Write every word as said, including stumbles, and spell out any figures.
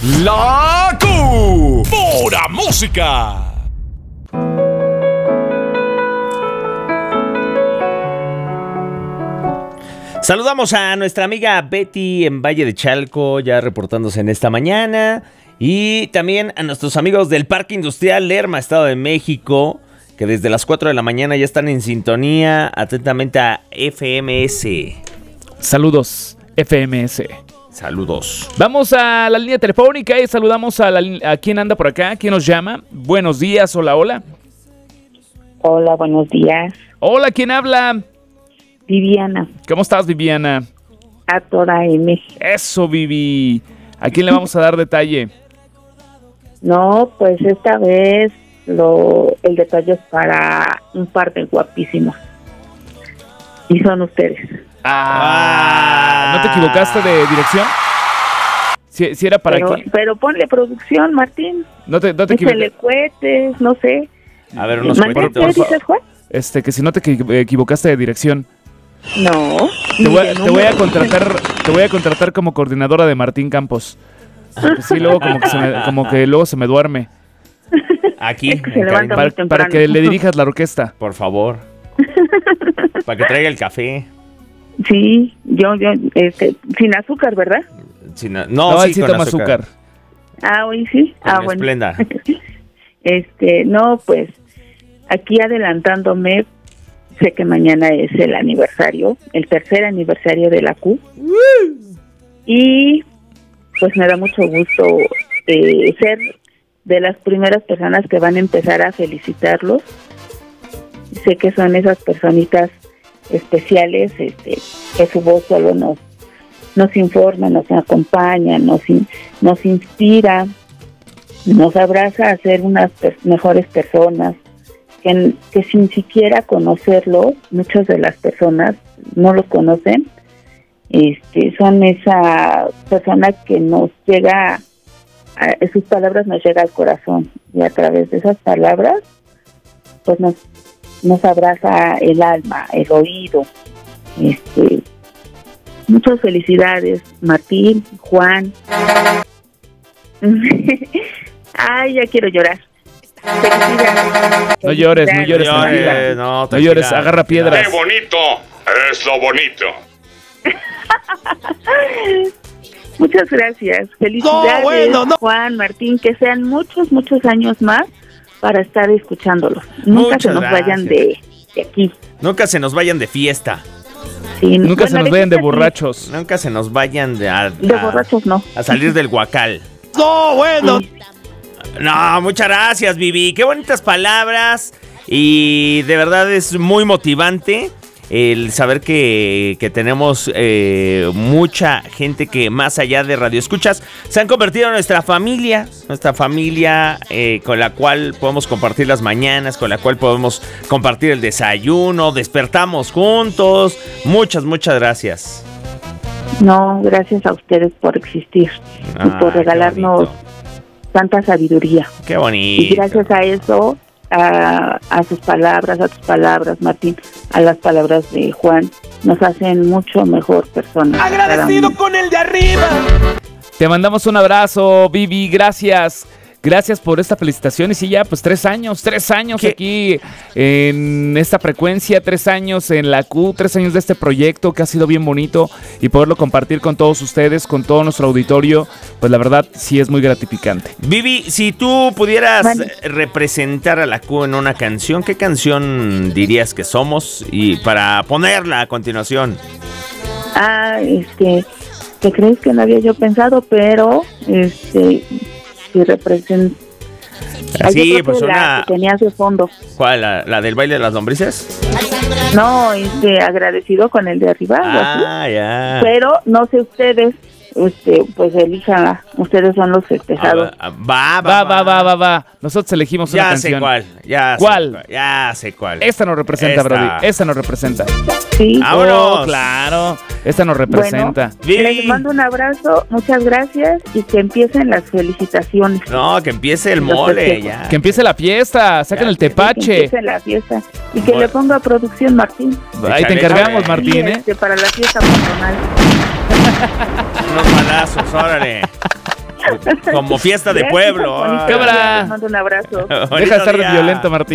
La Q. Pura música. Saludamos a nuestra amiga Betty en Valle de Chalco, ya reportándose en esta mañana. Y también a nuestros amigos del Parque Industrial Lerma, Estado de México, que desde las cuatro de la mañana ya están en sintonía. Atentamente a F M S. Saludos, F M S. Saludos. Vamos a la línea telefónica y saludamos a, la, a quién anda por acá, quién nos llama. Buenos días, hola, hola. Hola, buenos días. Hola, ¿quién habla? Viviana. ¿Cómo estás, Viviana? A toda M. Eso, Vivi. ¿A quién le vamos a dar detalle? No, pues esta vez lo, el detalle es para un par de guapísimos. Y son ustedes. Ah, ¿no te equivocaste de dirección? Si, si era para pero, qué. pero ponle producción, Martín. No te, no te Échale equivocaste. cohetes, no sé. A ver, unos ¿Mande cuentitos. qué dices, Juan? Este, que si no te equi- equivocaste de dirección. No. Te voy, ni de te voy a número. contratar, te voy a contratar como coordinadora de Martín Campos. Porque sí, luego como que, se me, como que luego se me duerme. Aquí, Es que se en levanta cabina. Para, para que le dirijas la orquesta. Por favor. Para que traiga el café. Sí, yo, yo, este, sin azúcar, ¿verdad? Sin a- No, no, él sí, sí con toma azúcar. azúcar. Ah, hoy sí. Con Ah, bueno. Esplenda. Este, no, pues, aquí adelantándome, sé que mañana es el aniversario, el tercer aniversario de la Q. Y pues me da mucho gusto eh, ser de las primeras personas que van a empezar a felicitarlos. Sé que son esas personitas especiales, este, que su voz solo nos nos informa, nos acompaña, nos in- nos inspira, nos abraza a ser unas per- mejores personas, que, que sin siquiera conocerlo, muchas de las personas no los conocen, este, son esa persona que nos llega, a, sus palabras nos llega al corazón, y a través de esas palabras, pues nos, nos abraza el alma, el oído. Este, muchas felicidades, Martín, Juan. Ay, ya quiero llorar. Felicidades. No llores, no llores, No, tranquila. eh, no, No tranquila, llores, agarra tranquila. piedras. ¡Qué bonito! Es lo bonito. Muchas gracias. Felicidades, No, bueno, no. Juan, Martín, que sean muchos, muchos años más para estar escuchándolos. Nunca Muchas se nos vayan de, de aquí. Nunca se nos vayan de fiesta. Sí, Nunca bueno, se nos de vayan de fiesta sí, borrachos. Nunca se nos vayan de, a, De a- borrachos no. a salir del guacal. No, bueno. Sí. No, muchas gracias, Vivi. Qué bonitas palabras. Y de verdad es muy motivante el saber que, que tenemos eh, mucha gente que más allá de Radio Escuchas se han convertido en nuestra familia. Nuestra familia eh, con la cual podemos compartir las mañanas, con la cual podemos compartir el desayuno, despertamos juntos. Muchas, muchas gracias. No, gracias a ustedes por existir y Ah, por qué regalarnos bonito. tanta sabiduría. Qué bonito. Y gracias a eso, a, a sus palabras, a tus palabras, Martín, a las palabras de Juan, nos hacen mucho mejor personas. Agradecido con el de arriba. Te mandamos un abrazo, Vivi, gracias. Gracias por esta felicitación. Y sí, ya, pues tres años, tres años ¿Qué? aquí en esta frecuencia, tres años en la Q, tres años de este proyecto que ha sido bien bonito y poderlo compartir con todos ustedes, con todo nuestro auditorio, pues la verdad sí es muy gratificante. Vivi, si tú pudieras Vale. representar a la Q en una canción, ¿qué canción dirías que somos? Y para ponerla a continuación. Ah, este, ¿qué crees que no había yo pensado? Pero, este, si representa... Sí, pues la una... que tenías de fondo. ¿Cuál? ¿La, la del baile de las lombrices? No, este, agradecido con el de arriba, algo así. Ah, ya. Pero no sé ustedes, este, pues elijan, ustedes son los festejados. Ah, va, Va, va, va, va, va. Nosotros elegimos una Ya canción. sé cuál. Ya ¿Cuál? Sé cuál. Ya sé cuál. Esta nos representa, Esta. Brody. Esta nos representa. Sí. ¡Vámonos! Oh, claro. Esta nos representa. Vivi. Les mando un abrazo, muchas gracias y que empiecen las felicitaciones. No, que empiece el Los mole, festejos. ya. Que empiece la fiesta. Saquen Ya. el Que tepache. empiece la fiesta y que Bueno. le ponga producción, Martín. Ahí te Échale, encargamos, échale. Martín, Y, ¿eh? este, para la fiesta patronal. Unos balazos, órale. Como fiesta de Gracias, pueblo. bonito Ay. Cámara. día, les mando un abrazo. Deja de Bonito estar día. violento, Martín.